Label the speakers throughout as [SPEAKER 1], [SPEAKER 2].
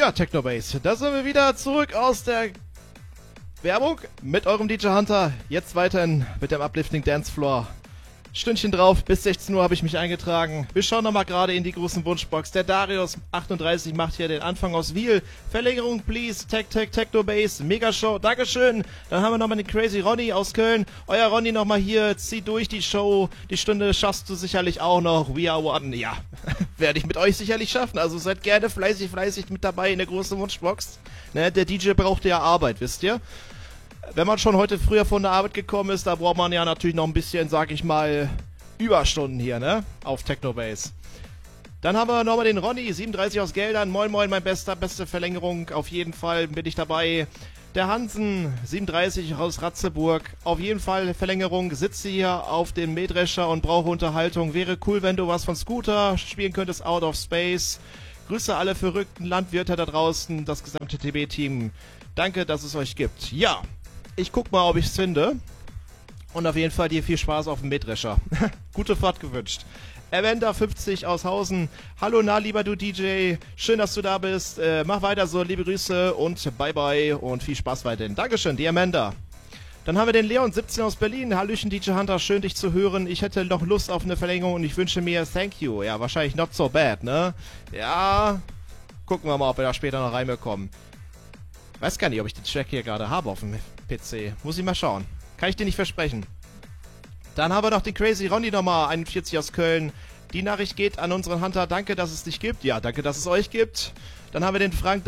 [SPEAKER 1] Ja, Technobase, da sind wir wieder zurück aus der Werbung mit eurem DJ Hunter. Jetzt weiterhin mit dem Uplifting Dancefloor. Stündchen drauf, bis 16 Uhr habe ich mich eingetragen. Wir schauen nochmal gerade in die großen Wunschbox. Der Darius38 macht hier den Anfang aus Wiel. Verlängerung, please. Technobase. Megashow. Dankeschön. Dann haben wir nochmal den Crazy Ronny aus Köln. Euer Ronny nochmal hier. Zieh durch die Show. Die Stunde schaffst du sicherlich auch noch. We are one. Ja, werde ich mit euch sicherlich schaffen. Also seid gerne fleißig mit dabei in der großen Wunschbox. Ne, der DJ braucht ja Arbeit, wisst ihr? Wenn man schon heute früher von der Arbeit gekommen ist, da braucht man ja natürlich noch ein bisschen, sag ich mal, Überstunden hier, ne? Auf Technobase. Dann haben wir nochmal den Ronny, 37 aus Geldern. Moin moin, mein beste Verlängerung. Auf jeden Fall bin ich dabei. Der Hansen, 37 aus Ratzeburg. Auf jeden Fall Verlängerung. Sitze hier auf dem Mähdrescher und brauche Unterhaltung. Wäre cool, wenn du was von Scooter spielen könntest, Out of Space. Grüße alle verrückten Landwirte da draußen, das gesamte TB-Team. Danke, dass es euch gibt. Ja. Ich guck mal, ob ich's finde. Und auf jeden Fall dir viel Spaß auf dem Mähdrescher. Gute Fahrt gewünscht. Amanda 50 aus Hausen. Hallo, na, lieber du DJ. Schön, dass du da bist. Mach weiter so, liebe Grüße und bye bye und viel Spaß weiterhin. Dankeschön, die Amanda. Dann haben wir den Leon 17 aus Berlin. Hallöchen, DJ Hunter. Schön, dich zu hören. Ich hätte noch Lust auf eine Verlängerung und ich wünsche mir thank you. Ja, wahrscheinlich not so bad, ne? Ja, gucken wir mal, ob wir da später noch reinbekommen. Weiß gar nicht, ob ich den Track hier gerade habe auf dem PC. Muss ich mal schauen. Kann ich dir nicht versprechen. Dann haben wir noch den Crazy Ronny nochmal, 41 aus Köln. Die Nachricht geht an unseren Hunter. Danke, dass es dich gibt. Ja, danke, dass es euch gibt. Dann haben wir den Frank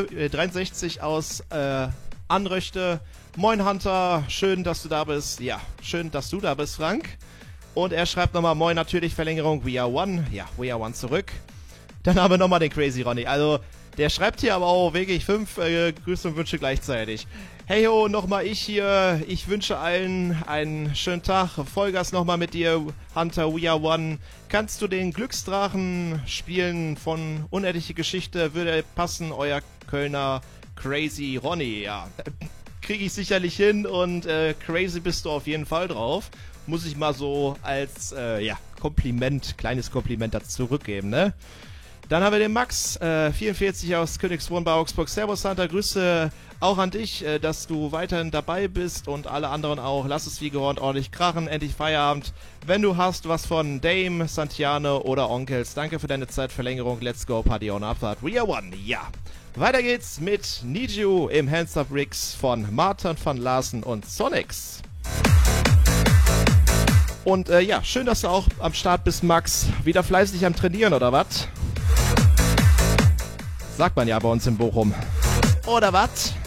[SPEAKER 1] 63 aus Anröchte. Moin Hunter, schön, dass du da bist. Ja, schön, dass du da bist, Frank. Und er schreibt nochmal, moin, natürlich Verlängerung, we are one. Ja, we are one zurück. Dann haben wir nochmal den Crazy Ronny. Also, der schreibt hier aber auch wirklich 5 Grüße und Wünsche gleichzeitig. Hey ho, nochmal ich hier. Ich wünsche allen einen schönen Tag. Vollgas nochmal mit dir, Hunter, we are one. Kannst du den Glücksdrachen spielen von Unendliche Geschichte? Würde passen, euer Kölner Crazy Ronny. Ja, kriege ich sicherlich hin und crazy bist du auf jeden Fall drauf. Muss ich mal so als Kompliment, kleines Kompliment dazu zurückgeben, ne? Dann haben wir den Max, 44 aus Königsbrunn bei Augsburg. Servus Hunter, Grüße auch an dich, dass du weiterhin dabei bist und alle anderen auch. Lass es wie gewohnt ordentlich krachen, endlich Feierabend. Wenn du hast was von Dame, Santiane oder Onkels, danke für deine Zeitverlängerung. Let's go, Party on Abfahrt. We are one, ja. Weiter geht's mit Need You im Hands Up Rigs von Martin van Larsen und Sonics. Und ja, schön, dass du auch am Start bist, Max. Wieder fleißig am Trainieren, oder was? Sagt man ja bei uns in Bochum. Oder was?